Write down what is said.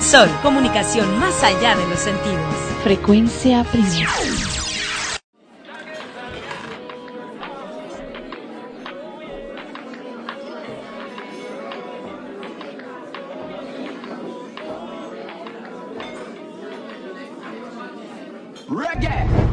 Sol, comunicación más allá de los sentidos. Frecuencia Primera. Reggae!